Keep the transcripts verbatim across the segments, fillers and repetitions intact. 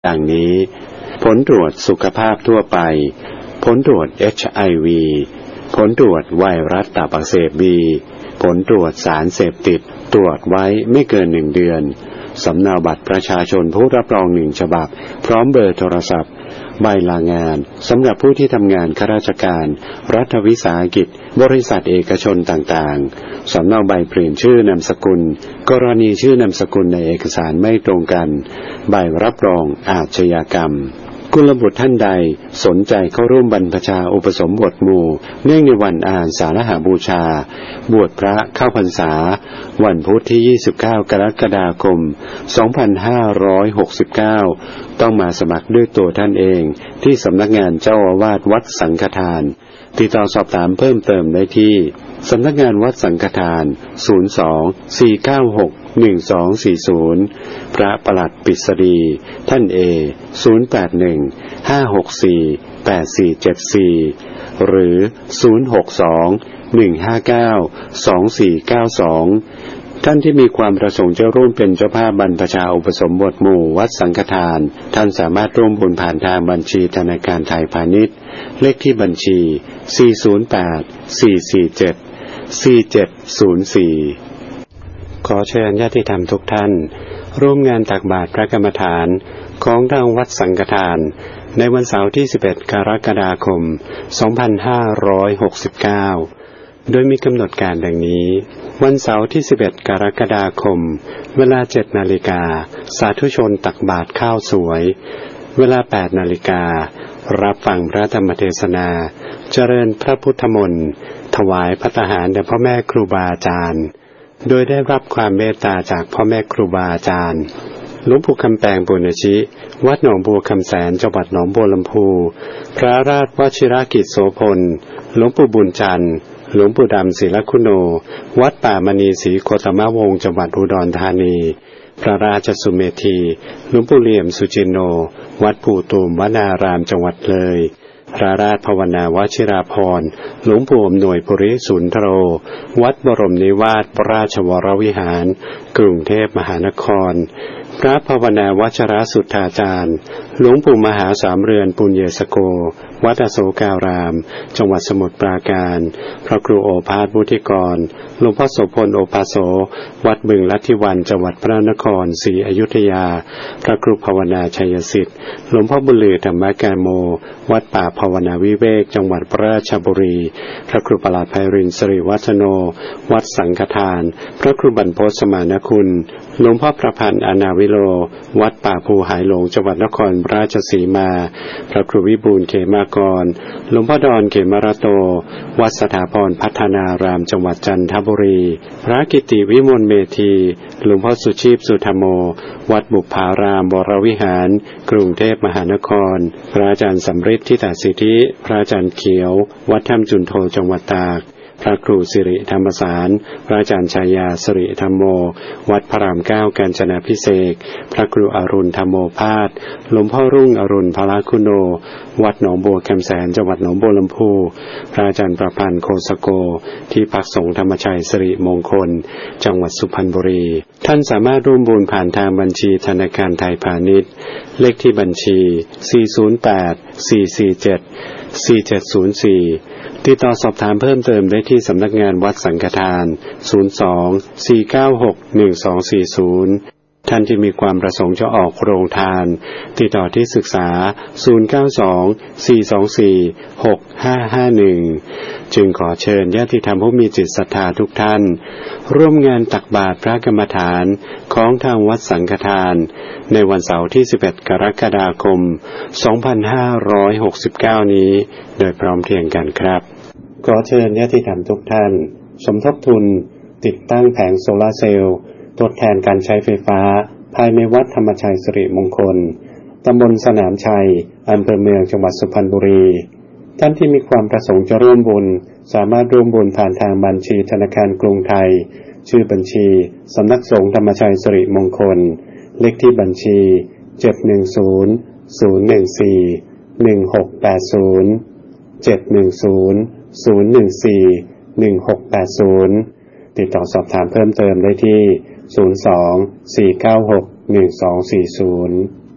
ดังนี้ผลตรวจสุขภาพทั่วไปผลตรวจ เอช ไอ วี ผลตรวจไวรัสตับอักเสบ บี ผลตรวจสารเสพติดตรวจไว้ไม่เกินหนึ่งเดือนสำเนาบัตรประชาชนผู้รับรองหนึ่งฉบับพร้อมเบอร์โทรศัพท์ใบลางานสำหรับผู้ที่ทำงานข้าราชการรัฐวิสาหกิจบริษัทเอกชนต่างๆสำเนาใบเปลี่ยนชื่อนามสกุลกรณีชื่อนามสกุลในเอกสารไม่ตรงกันใบรับรองอาชญากรรมกุลบุตรท่านใดสนใจเข้าร่วมบรรพชาอุปสมบทหมู่เนื่องในวันอาสาฬหบูชาบวชพระเข้าพรรษาวันพุธที่ยี่สิบเก้ากรกฎาคมสองพันห้าร้อยหกสิบเก้าต้องมาสมัครด้วยตัวท่านเองที่สำนักงานเจ้าอาวาสวัดสังฆทานติดต่อสอบถามเพิ่มเติมได้ที่สำนักงานวัดสังฆทานศูนย์ สอง สี่ เก้า หก หนึ่ง สอง สี่ ศูนย์พระปลัดปิษฎีท่านเอศูนย์ แปด หนึ่ง ห้า หก สี่ แปด สี่ เจ็ด สี่หรือศูนย์ หก สอง หนึ่ง ห้า เก้า สอง สี่ เก้า สองท่านที่มีความประสงค์จะร่วมเป็นเจ้าภาพบรรพชาอุปสมบทหมู่วัดสังฆทานท่านสามารถร่วมบุญผ่านทางบัญชีธนาคารไทยพาณิชย์เลขที่บัญชีสี่ ศูนย์ แปด สี่ สี่ เจ็ด สี่ เจ็ด ศูนย์ สี่ขอเชิญญาติธรรมทุกท่านร่วมงานตักบาตรพระกรรมฐานของทางวัดสังฆทานในวันเสาร์ที่สิบเอ็ดกรกฎาคมสองพันห้าร้อยหกสิบเก้าโดยมีกำหนดการดังนี้วันเสาร์ที่สิบเอ็ดกรกฎาคมเวลาเจ็ดนาฬิกาสาธุชนตักบาตรข้าวสวยเวลาแปดนาฬิการับฟังพระธรรมเทศนาเจริญพระพุทธมนต์ถวายภัตตาหารแด่พ่อแม่ครูบาอาจารย์โดยได้รับความเมตตาจากพ่อแม่ครูบาอาจารย์หลวงปู่คำแปงปุณชิวัดหนองบัวคำแสนจังหวัดหนองบัวลำพูพระราชวชิรกิจโสพลหลวงปู่บุญจันทร์หลวงปู่ดำศิลคุโนวัดป่ามณีศรีโคตมวงศ์จังหวัดอุดรธานีพระราชสุเมธีหลวงปู่เหลี่ยมสุจินโนวัดปู่ตูมวนารามจังหวัดเลยพระราชภาวนาวชิราภรณ์หลวงปู่อำนวยปุริสุนทโรวัดบรมนิวาสราชวรวิหารกรุงเทพมหานครพระภาวนาวัชรสุทธาจารย์หลวงปู่มหาสามเรือนปุญเยสโกวัดอโศการามจังหวัดสมุทรปราการพระครูโอภาสมุทิกรหลวงพ่อโสพลโอภาโสวัดบึงลัทธิวันจังหวัดพระนครศรีอยุธยาพระครูภาวนาชัยสิทธิ์หลวงพ่อบุญลือธรรมกาโมวัดป่าภาวนาวิเวกจังหวัดราชบุรีพระครูประหลัดไพรินทร์สิริวัฒโนวัดสังฆทานพระครูบรรพตสมานคุณหลวงพ่อประพันธ์อนาวิโลวัดป่าภูหายหลงจังหวัดนครราชสีมาพระครูวิบูลย์เขมากรหลวงพ่อดอนเขมรโตวัดสถาพรพัฒนารามจังหวัดจันทบุรีพระกิติวิมลเมธีหลวงพ่อสุชีพสุธรรมโมวัดบุพารามวรวิหารกรุงเทพมหานครพระอาจารย์สำริดทิตาสิทธิพระอาจารย์เขียววัดถ้ำจุนโทจังหวัดตากพระครูสิริธรรมสารพระอาจารย์ชายาสิริธรรมโมวัดพระรามเก้ากาญจนาภิเษกพระครูอรุณธรรมโมภาสหลวงพ่อรุ่งอรุณพละคุโนวัดหนองบัวคำแสนจังหวัดหนองบัวลำพูพระอาจารย์ประพันธ์โคสโกที่พักสงฆ์ธรรมชัยสิริมงคลจังหวัดสุพรรณบุรีท่านสามารถร่วมบุญผ่านทางบัญชีธนาคารไทยพาณิชย์เลขที่บัญชีสี่ ศูนย์ แปด สี่ สี่ เจ็ด สี่ เจ็ด ศูนย์ สี่ติดต่อสอบถามเพิ่มเติมได้ที่สำนักงานวัดสังฆทานศูนย์ สอง สี่ เก้า หก หนึ่ง สอง สี่ ศูนย์ท่านที่มีความประสงค์จะออกโรงทานติดต่อที่ศึกษาศูนย์ เก้า สอง สี่ สอง สี่ หก ห้า ห้า หนึ่งจึงขอเชิญญาติธรรมผู้มีจิตศรัทธาทุกท่านร่วมงานตักบาตรพระกรรมฐานของทางวัดสังฆทานในวันเสาร์ที่สิบเอ็ดกรกฎาคมสองพันห้าร้อยหกสิบเก้านี้โดยพร้อมเพรียงกันครับขอเชิญญาติธรรมทุกท่านสมทบทุนติดตั้งแผงโซลาร์เซลล์ทดแทนการใช้ไฟฟ้าภายในวัดธรรมชัยสิริมงคลตำบลสนามชัยอำเภอเมืองจังหวัดสุพรรณบุรีท่านที่มีความประสงค์จะร่วมบุญสามารถร่วมบุญผ่านทางบัญชีธนาคารกรุงไทยชื่อบัญชีสำนักสงฆ์ธรรมชัยสิริมงคลเลขที่บัญชีเจ็ด หนึ่ง ศูนย์ ศูนย์ หนึ่ง สี่ หนึ่ง หก แปด ศูนย์ เจ็ด หนึ่ง ศูนย์ ศูนย์ หนึ่ง สี่ หนึ่ง หก แปด ศูนย์ติดต่อสอบถามเพิ่มเติมได้ที่ศูนย์ สอง สี่ เก้า หก หนึ่ง สอง สี่ ศูนย์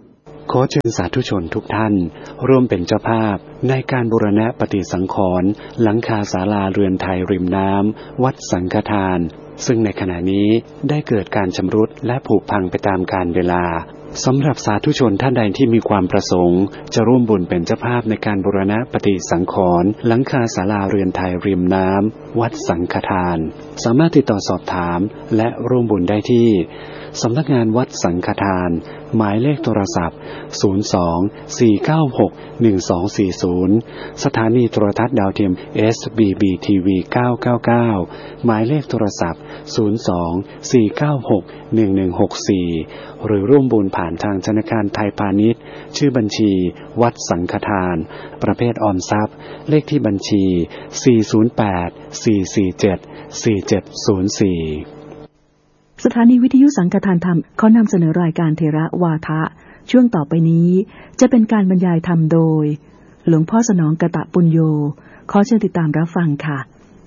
ขอเชิญสาธุชนทุกท่านร่วมเป็นเจ้าภาพในการบูรณะปฏิสังขรณ์หลังคาศาลาเรือนไทยริมน้ำวัดสังฆทานซึ่งในขณะนี้ได้เกิดการชำรุดและผุพังไปตามกาลเวลาสำหรับสาธุชนท่านใดที่มีความประสงค์จะร่วมบุญเป็นเจ้าภาพในการบูรณะปฏิสังขรณ์หลังคาศาลาเรือนไทยริมน้ำวัดสังฆทานสามารถติดต่อสอบถามและร่วมบุญได้ที่สำนักงานวัดสังฆทานหมายเลขโทรศัพท์ศูนย์ สอง สี่ เก้า หก หนึ่ง สอง สี่ ศูนย์สถานีโทรทัศน์ดาวเทียม เอส บี บี ที วี เก้า เก้า เก้าหมายเลขโทรศัพท์ศูนย์ สอง สี่ เก้า หก หนึ่ง หนึ่ง หก สี่หรือร่วมบุญผ่านทางธนาคารไทยพาณิชย์ชื่อบัญชีวัดสังฆทานประเภทออมทรัพย์เลขที่บัญชีสี่ ศูนย์ แปด สี่ สี่ เจ็ด สี่ เจ็ด ศูนย์ สี่สถานีวิทยุสังฆทานธรรมขอนำเสนอรายการเทระวาทะช่วงต่อไปนี้จะเป็นการบรรยายธรรมโดยหลวงพ่อสนองกตปุญโญขอเชิญติดตามรับฟังค่ะ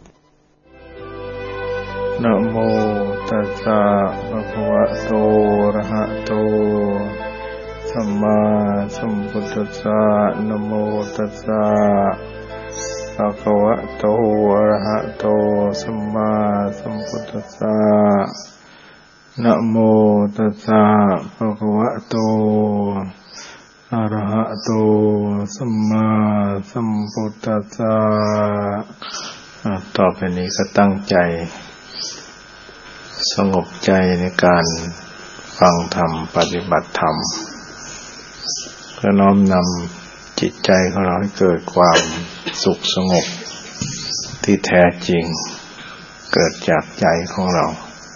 นะโมตัสสะภะคะวะโตอะระหะโตสัมมาสัมพุทธัสสะนะโมตัสสะภะคะวะโตอะระหะโตสัมมาสัมพุทธัสสะนะโมตัสสะภะคะวะโตอะระหะโตสัมมาสัมพุทธัสสะต่อไปนี้ก็ตั้งใจสงบใจในการฟังธรรมปฏิบัติธรรมเพื่อน้อมนำจิตใจของเราให้เกิดความสุขสงบที่แท้จริงเกิดจากใจของเรา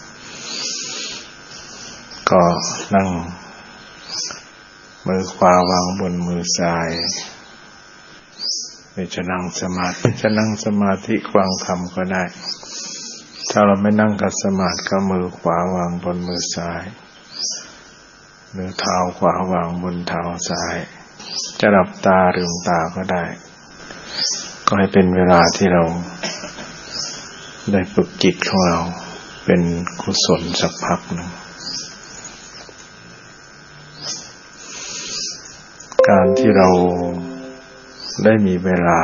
ก็นั่งมือขวาวางบนมือซ้ายไม่จะนั่งสมาธิจะนั่งสมาธิฟังธรรมก็ได้ถ้าเราไม่นั่งขัดสมาธิก็มือขวาวางบนมือซ้ายหรือเท้าขวาวางบนเท้าซ้ายจะหลับตาลืมตาก็ได้ก็ให้เป็นเวลาที่เราได้ฝึกจิตของเราเป็นกุศลสักพักหนึ่งการที่เราได้มีเวลา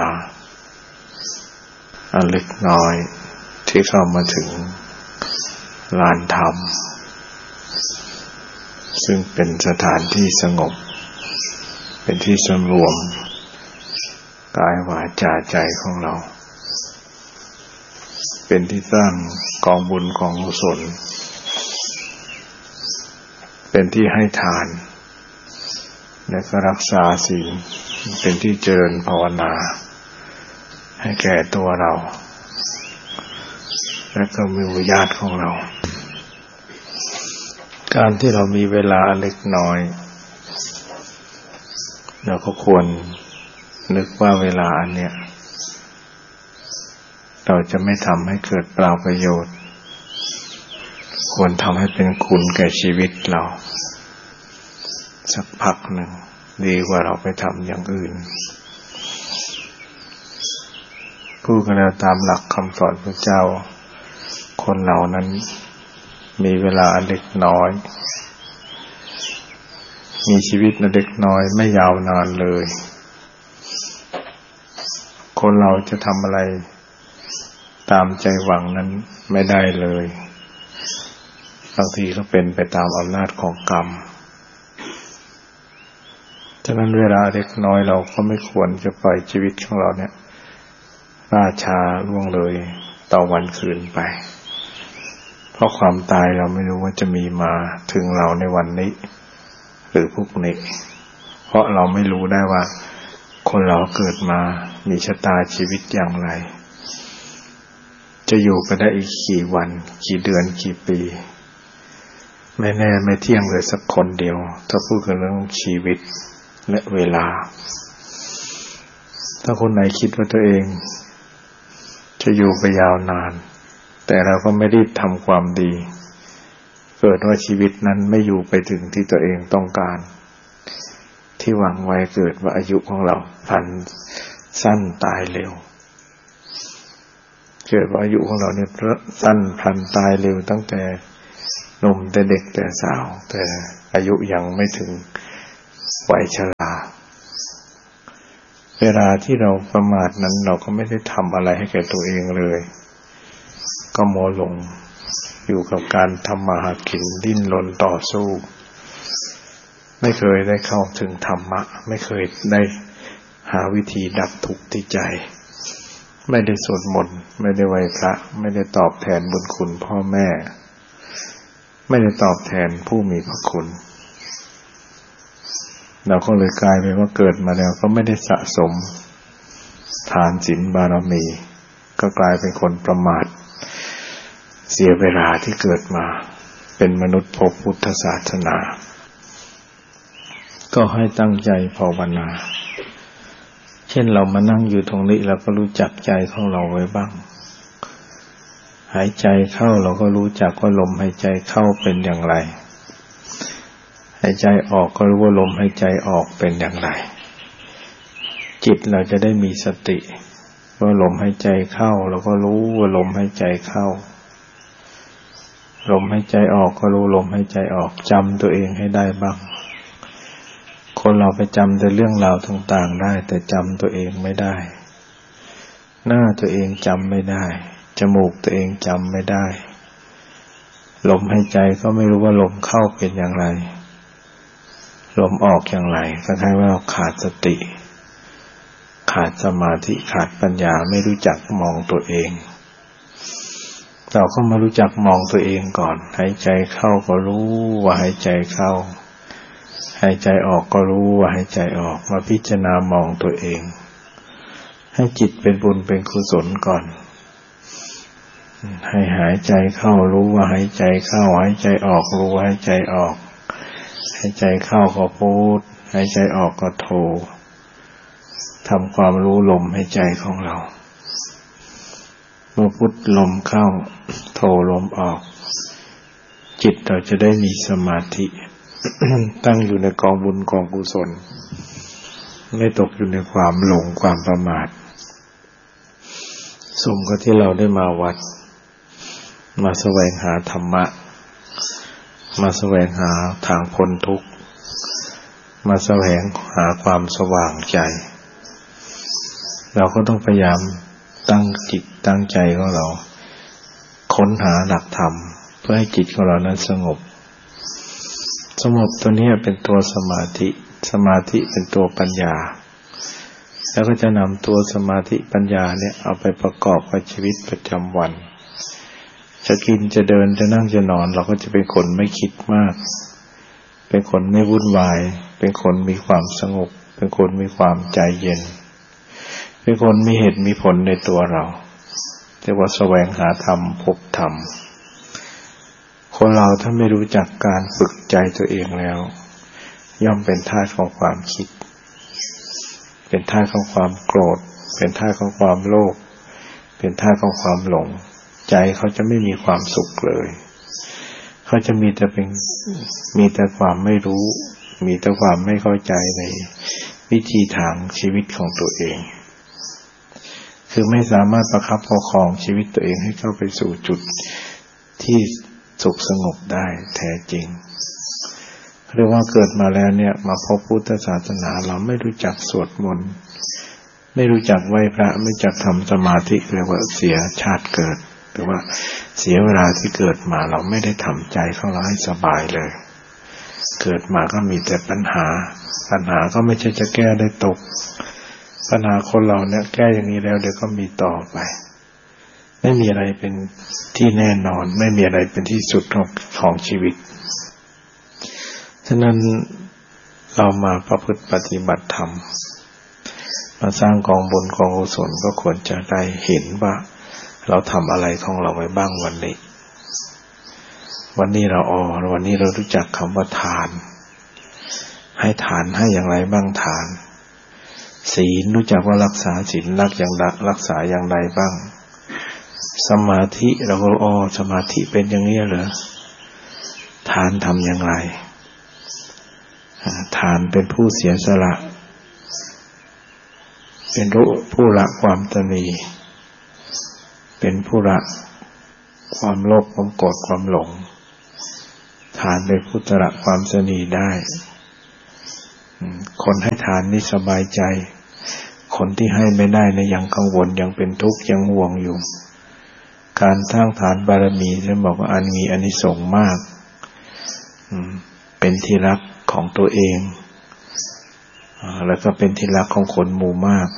อันเล็กน้อยที่เข้ามาถึงลานธรรมซึ่งเป็นสถานที่สงบเป็นที่สำรวมกายวาจาใจของเราเป็นที่สร้างกองบุญกองกุศลเป็นที่ให้ทานและก็รักษาศีลเป็นที่เจริญภาวนาให้แก่ตัวเราและก็หมู่ญาติของเราการที่เรามีเวลาเล็กน้อยเราก็ควรนึกว่าเวลาอันเนี้ยเราจะไม่ทำให้เกิดเปล่าประโยชน์ควรทำให้เป็นคุณแก่ชีวิตเราสักพักหนึ่งดีกว่าเราไปทำอย่างอื่นพูดกันแล้วตามหลักคำสอนพระเจ้าคนเรานั้นมีเวลาเล็กน้อยมีชีวิตเล็กน้อยไม่ยาวนานเลยคนเราจะทำอะไรตามใจหวังนั้นไม่ได้เลยบางทีก็เป็นไปตามอำนาจของกรรมฉะนั้นเวลาเล็กน้อยเราก็ไม่ควรจะปล่อยชีวิตของเราเนี่ยล่าช้าล่วงเลยต่อวันคืนไปเพราะความตายเราไม่รู้ว่าจะมีมาถึงเราในวันนี้หรือพรุ่งนี้เพราะเราไม่รู้ได้ว่าคนเราเกิดมามีชะตาชีวิตอย่างไรจะอยู่ไปได้อีกกี่วันกี่เดือนกี่ปีไม่แน่ไม่เที่ยงเลยสักคนเดียวถ้าพูดกันเรื่องชีวิตและเวลาถ้าคนไหนคิดว่าตัวเองจะอยู่ไปยาวนานแต่เราก็ไม่รีบทำความดีเกิดว่าชีวิตนั้นไม่อยู่ไปถึงที่ตัวเองต้องการที่หวังไว้เกิดว่าอายุของเราพันสั้นตายเร็วเกิดว่าอายุของเราเนี่ยสั้นพันตายเร็วตั้งแต่หนุ่มแต่เด็กแต่สาวแต่อายุยังไม่ถึงวัยชราเวลาที่เราประมาทนั้นเราก็ไม่ได้ทำอะไรให้แก่ตัวเองเลยก็มัวหลงอยู่กับการทำมาหากินดิ้นรนต่อสู้ไม่เคยได้เข้าถึงธรรมะไม่เคยได้หาวิธีดับทุกข์ที่ใจไม่ได้สวดมนต์ไม่ได้ไหว้พระไม่ได้ตอบแทนบุญคุณพ่อแม่ไม่ได้ตอบแทนผู้มีพระคุณเราก็เลยกลายเป็นว่าเกิดมาแล้วก็ไม่ได้สะสมทานศีลบารมีก็กลายเป็นคนประมาทเสียเวลาที่เกิดมาเป็นมนุษย์พบพุทธศาสนาก็ให้ตั้งใจภาวนาเช่นเรามานั่งอยู่ตรงนี้เราก็รู้จักใจของเราไว้บ้างหายใจเข้าเราก็รู้จักว่าลมหายใจเข้าเป็นอย่างไรหายใจออกก็รู้ว่าลมหายใจออกเป็นอย่างไรจิตเราจะได้มีสติว่าลมหายใจเข้าเราก็รู้ว่าลมหายใจเข้าลมหายใจออกก็รู้ลมหายใจออกจำตัวเองให้ได้บ้างคนเราไปจำแต่เรื่องราวต่างๆได้แต่จำตัวเองไม่ได้หน้าตัวเองจำไม่ได้จมูกตัวเองจำไม่ได้ลมหายใจก็ไม่รู้ว่าลมเข้าเป็นอย่างไรลมออกอย่างไรก็คล้ายว่าเราขาดสติขาดสมาธิขาดปัญญาไม่รู้จักมองตัวเองเราก็มารู้จักมองตัวเองก่อนหายใจเข้าก็รู้ว่าหายใจเข้าหายใจออกก็รู้ว่าหายใจออกมาพิจารณามองตัวเองให้จิตเป็นบุญเป็นกุศลก่อนให้หายใจเข้ารู้ว่าหายใจเข้าหายใจออกรู้ว่าหายใจออกหายใจเข้าก็พูดหายใจออกก็โททำความรู้ลมหายใจของเราเมื่อพุทลมเข้าโทลมออกจิตเราจะได้มีสมาธิ ตั้งอยู่ในกองบุญกองกุศลไม่ตกอยู่ในความหลงความประมาทสมกับที่เราได้มาวัดมาแสวงหาธรรมะมาแสวงหาทางพ้นทุกข์มาแสวงหาความสว่างใจเราก็ต้องพยายามตั้งจิตตั้งใจของเราค้นหาหลักธรรมเพื่อให้จิตของเรานั้นสงบสงบตัวนี้เป็นตัวสมาธิสมาธิเป็นตัวปัญญาแล้วก็จะนำตัวสมาธิปัญญาเนี่ยเอาไปประกอบกับชีวิตประจำวันจะกินจะเดินจะนั่งจะนอนเราก็จะเป็นคนไม่คิดมากเป็นคนไม่วุ่นวายเป็นคนมีความสงบเป็นคนมีความใจเย็นเป็นคนมีเหตุมีผลในตัวเราเรียกว่าแสวงหาธรรมพบธรรมคนเราถ้าไม่รู้จักการฝึกใจตัวเองแล้วย่อมเป็นทาสของความคิดเป็นทาสของความโกรธเป็นทาสของความโลภเป็นทาสของความหลงใจเขาจะไม่มีความสุขเลยเขาจะมีแต่เป็นมีแต่ความไม่รู้มีแต่ความไม่เข้าใจในวิธีทางชีวิตของตัวเองคือไม่สามารถประคับประคองชีวิตตัวเองให้เข้าไปสู่จุดที่สุขสงบได้แท้จริงเรียกว่าเกิดมาแล้วเนี่ยมาพบพุทธศาสนาเราไม่รู้จักสวดมนต์ไม่รู้จักไหว้พระไม่รู้จักทำสมาธิเรียกว่าเสียชาติเกิดหรือว่าเสียเวลาที่เกิดมาเราไม่ได้ทำใจของเราให้สบายเลยเกิดมาก็มีแต่ปัญหาปัญหาก็ไม่ใช่จะแก้ได้ตกปัญหาคนเราเนี่ยแก้อย่างนี้แล้วเดี๋ยวก็มีต่อไปไม่มีอะไรเป็นที่แน่นอนไม่มีอะไรเป็นที่สุดของของชีวิตฉะนั้นเรามาประพฤติปฏิบัติธรรมมาสร้างกองบุญกองกุศลก็ควรจะได้เห็นว่าเราทำอะไรของเราไว้บ้างวันนี้วันนี้เราอ๋อวันนี้เรารู้จักคำว่าทานให้ทานให้อย่างไรบ้างทานศีลรู้จักว่ารักษาศีลรักอย่างรักษาอย่างไรบ้างสมาธิเราก็อ๋อสมาธิเป็นอย่างนี้เหรอทานทำอย่างไรทานเป็นผู้เสียสละเป็นผู้ละความตนีเป็นผู้ละความโลภความโกรธความหลงทานเป็นผู้ละความตนีได้คนให้ทานนี่สบายใจคนที่ให้ไม่ได้เนี่ยยังกังวลยังเป็นทุกข์ยังห่วงอยู่การสร้างฐานบารมีท่านบอกว่าอันมีอานิสงส์มากเป็นที่รักของตัวเองแล้วก็เป็นที่รักของคนหมู่มาก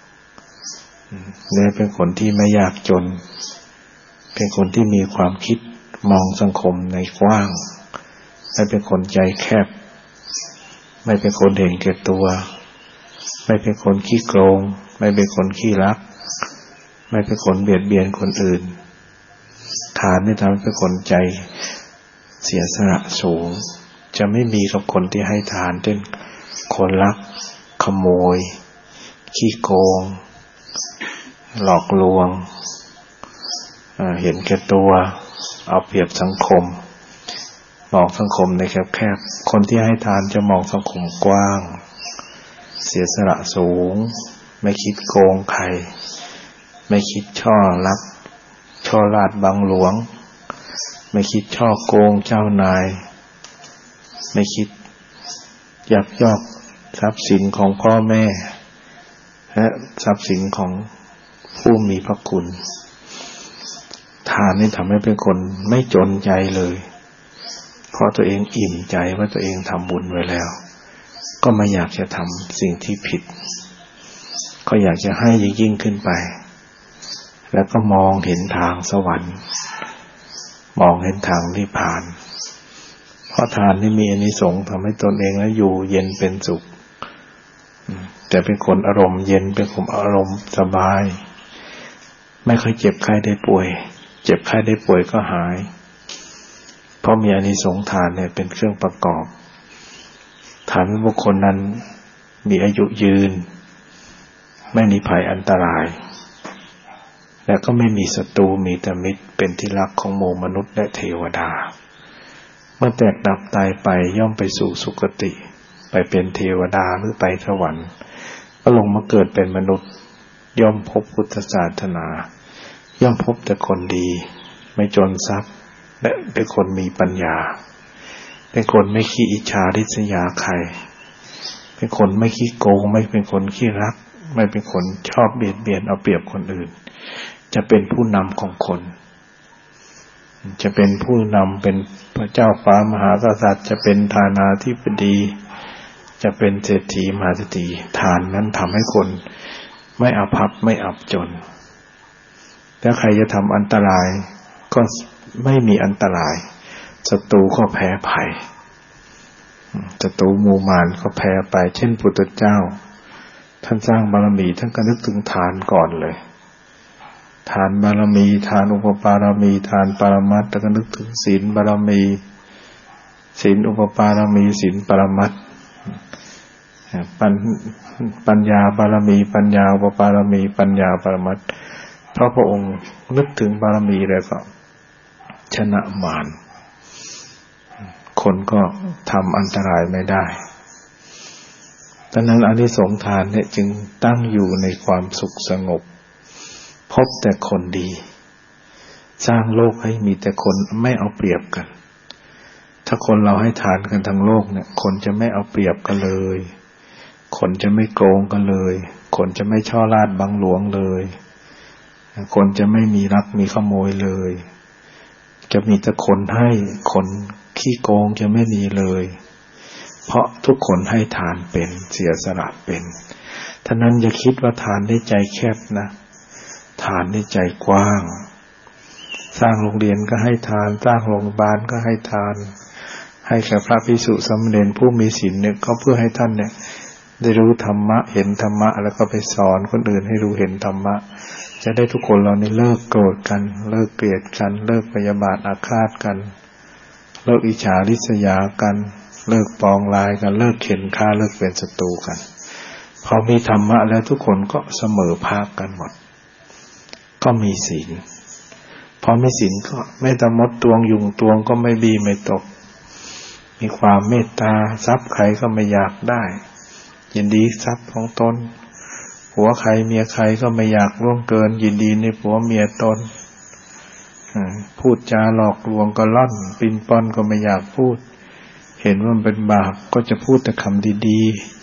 และเป็นคนที่ไม่ยากจนเป็นคนที่มีความคิดมองสังคมในกว้างไม่เป็นคนใจแคบไม่เป็นคนเห็นแก่ตัวไม่เป็นคนขี้โกงไม่เป็นคนขี้รักไม่เป็นคนเบียดเบียนคนอื่นฐานนี่ทำให้เป็นคนใจเสียสละสูงจะไม่มีกับคนที่ให้ทานเป็นคนลักขโมยขี้โกงหลอกลวงเห็นแก่ตัวเอาเปรียบสังคมมองสังคมในแคบๆคนที่ให้ทานจะมองสังคมกว้างเสียสละสูงไม่คิดโกงใครไม่คิดช่อลักช่อลาดบังหลวงไม่คิดช่อโกงเจ้านายไม่คิดยักยอกทรัพย์สินของพ่อแม่และทรัพย์สินของผู้มีพระคุณทานนี่ทำให้เป็นคนไม่จนใจเลยเพราะตัวเองอิ่มใจว่าตัวเองทำบุญไว้แล้วก็ไม่อยากจะทำสิ่งที่ผิดก็อยากจะให้ยิ่งขึ้นไปแล้วก็มองเห็นทางสวรรค์มองเห็นทางนิพพานเพราะทานนี่มีอานิสงส์ทำให้ตนเองแล้วอยู่เย็นเป็นสุขแต่เป็นคนอารมณ์เย็นเป็นคนอารมณ์สบายไม่เคยเจ็บไข้ได้ป่วยเจ็บไข้ได้ป่วยก็หายเพราะมีอานิสงส์ทานเนี่ยเป็นเครื่องประกอบทำให้บุคคลนั้นมีอายุยืนไม่มีภัยอันตรายและก็ไม่มีศัตรูมีแต่มิตรเป็นที่รักของหมู่มนุษย์และเทวดาเมื่อแตกดับตายไปย่อมไปสู่สุคติไปเป็นเทวดาหรือไปสวรรค์ก็ลงมาเกิดเป็นมนุษย์ย่อมพบพุทธศาสนาย่อมพบแต่คนดีไม่จนทรัพย์และเป็นคนมีปัญญาเป็นคนไม่ขี้อิจฉาริษยาใครเป็นคนไม่ขี้โกงไม่เป็นคนขี้รักไม่เป็นคนชอบเบียดเบียนเอาเปรียบคนอื่นจะเป็นผู้นำของคนจะเป็นผู้นำเป็นพระเจ้าฟ้ามหากษัตริย์จะเป็นธานาธิบดีจะเป็นเศรษฐีมหาเศรษฐีทานนั้นทำให้คนไม่อภัพไม่อับจนแล้วใครจะทำอันตรายก็ไม่มีอันตรายศัตรูก็แพ้ภัยศัตรูหมู่มารก็แพ้ไปเช่นพุทธเจ้าท่านสร้างบารมีท่านก็นึกถึงทานก่อนเลยทานบารมีทานอุปปารมีทานปรมัตถ์แล้วก็นึกถึงศีลบารมีศีลอุปปารมีศีลปรมัตถ์ปัญปัญญาบารมีปัญญาอุปปารมีปัญญาปรมัตถ์เพราะพระองค์นึกถึงบารมีแล้วก็ชนะมารคนก็ทำอันตรายไม่ได้ดังนั้นอานิสงส์ทานเนี่ยจึงตั้งอยู่ในความสุขสงบพบแต่คนดีสร้างโลกให้มีแต่คนไม่เอาเปรียบกันถ้าคนเราให้ทานกันทั้งโลกเนี่ยคนจะไม่เอาเปรียบกันเลยคนจะไม่โกงกันเลยคนจะไม่ช่อราดบังหลวงเลยคนจะไม่มีรักมีขโมยเลยจะมีแต่คนให้คนขี้โกงจะไม่มีเลยเพราะทุกคนให้ทานเป็นเสียสละเป็นท่านั้นอย่าคิดว่าทานได้ใจแคบนะทานได้ใจกว้างสร้างโรงเรียนก็ให้ทานสร้างโรงพยาบาลก็ให้ทานให้แก่พระภิกษุสามเณรผู้มีศีลเนี่ยก็เพื่อให้ท่านเนี่ยได้รู้ธรรมะเห็นธรรมะแล้วก็ไปสอนคนอื่นให้รู้เห็นธรรมะจะได้ทุกคนเราเนี่ยเลิกโกรธกันเลิกเกลียดกันเลิกพยาบาทอาฆาตกันเลิกอิจฉาริษยากันเลิกปองร้ายกันเลิกเข็นฆ่าเลิกเป็นศัตรูกันพอมีธรรมะแล้วทุกคนก็เสมอภาคกันหมดก็มีศีลพอมีศีลก็ไม่ตะมดตวงยุงตวงก็ไม่บีไม่ตกมีความเมตตาทรัพย์ใครก็ไม่อยากได้ยินดีทรัพย์ของตนผัวใครเมียใครก็ไม่อยากล่วงเกินยินดีในผัวเมียตนพูดจาหลอกลวงก็ล่อนปินป้อนก็ไม่อยากพูดเห็นว่ามันเป็นบาปก็จะพูดแต่คำดีๆ